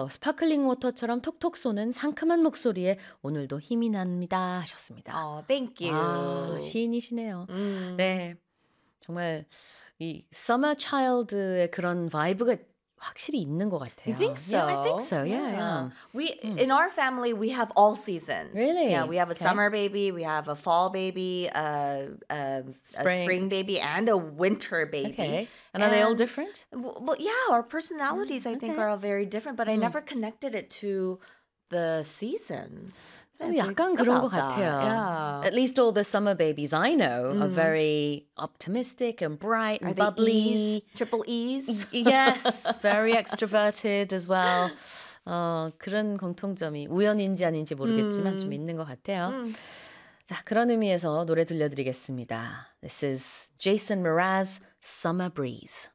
스파클링 워터처럼 톡톡 쏘는 상큼한 목소리에 오늘도 힘이 납니다 하셨습니다. Oh, thank 와, you. 시인이시네요. Mm. 네, 정말 이 Summer Child의 그런 바이브가 확실히 있는 것 You 같아요. think Yeah, I think so? so. Yeah, yeah. We in our family we have all seasons. Really? Yeah, we have a Okay. summer baby, we have a fall baby, a Spring. spring baby, and a winter baby. Okay. And are they all different? Well, yeah, our personalities I think okay. are all very different, but I never connected it to the seasons. 저는 약간 그런 것 about that. 같아요. Yeah. At least all the summer babies I know are very optimistic and bright and Are they bubbly. E's? Triple E's? Yes, very extroverted as well. 그런 공통점이 우연인지 아닌지 모르겠지만 좀 있는 것 같아요. 자, 그런 의미에서 노래 들려드리겠습니다. This is Jason Mraz, Summer Breeze.